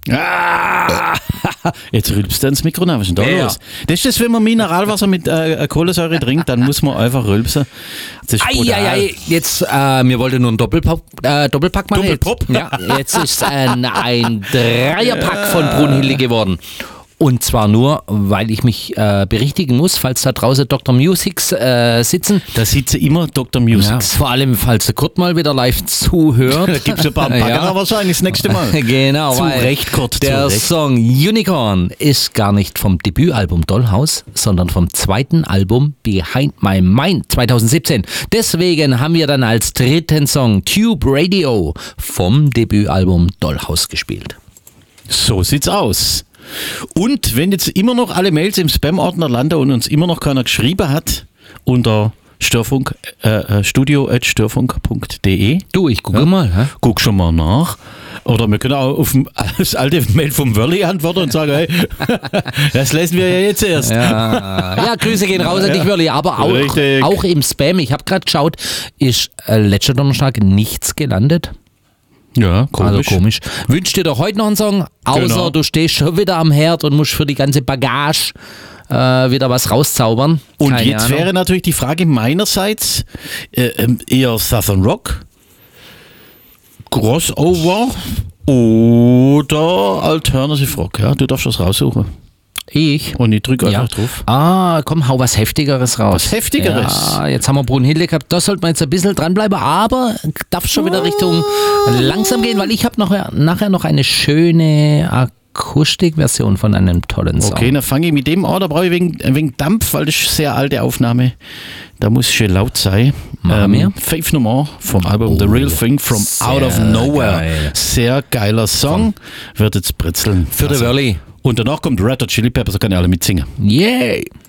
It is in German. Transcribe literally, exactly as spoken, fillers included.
Ah, jetzt rülpst du ins Mikro nach. Was ist denn da Ja. los? Das ist das, wenn man Mineralwasser mit äh, Kohlensäure trinkt, dann muss man einfach rülpsen. Das ist brutal. Eieiei, jetzt, äh, mir wollte nur ein Doppelpop, äh, Doppelpack machen. Doppelpop? Ja, jetzt ist ein, ein Dreierpack von Brunhilde geworden. Und zwar nur, weil ich mich äh, berichtigen muss, falls da draußen Doktor Musics äh, sitzen. Da sitze immer Doktor Musics. Ja, vor allem, falls der Kurt mal wieder live zuhört. Da gibt es ein paar Bagger Ja. wahrscheinlich das nächste Mal. Genau, Zu weil Recht, Kurt, der zu Recht. Song Unicorn ist gar nicht vom Debütalbum Dollhouse, sondern vom zweiten Album Behind My Mind zwanzig siebzehn. Deswegen haben wir dann als dritten Song Tube Radio vom Debütalbum Dollhouse gespielt. So sieht's aus. Und wenn jetzt immer noch alle Mails im Spam-Ordner landen und uns immer noch keiner geschrieben hat, unter Störfunk, äh, studio at störfunk punkt de. Du, ich gucke mal. Hä? Guck schon mal nach. Oder wir können auch auf das alte Mail vom Wörli antworten und sagen, hey, das lesen wir ja jetzt erst. Ja, ja, Grüße gehen raus an dich, Wörli. Aber auch, Richtig. auch im Spam, ich habe gerade geschaut, ist äh, letzter Donnerstag nichts gelandet. Ja, Also komisch. Wünsch dir doch heute noch einen Song, außer Genau. du stehst schon wieder am Herd und musst für die ganze Bagage äh, wieder was rauszaubern. Und Keine jetzt Ahnung. wäre natürlich die Frage meinerseits, äh, ähm, eher Southern Rock, Crossover oder Alternative Rock. Ja, du darfst das raussuchen. Ich? Und ich drücke einfach Ja. drauf. Ah, komm, hau was Heftigeres raus. Was Heftigeres? Ja, jetzt haben wir Brunhilde gehabt, da sollte man jetzt ein bisschen dranbleiben, aber darf schon wieder Richtung langsam gehen, weil ich habe noch, nachher noch eine schöne Akustikversion von einem tollen Song. Okay, dann fange ich mit dem an. Da brauche ich wegen, wegen Dampf, weil das ist eine sehr alte Aufnahme. Da muss schön laut sein. Machen wir. Faith No More vom Album The Real Thing from sehr Out of Nowhere. geil. Sehr geiler Song. Wird jetzt britzeln. Für den Wörli. Und danach kommt Red Hot Chili Peppers, da kann ich alle mitsingen. Yay!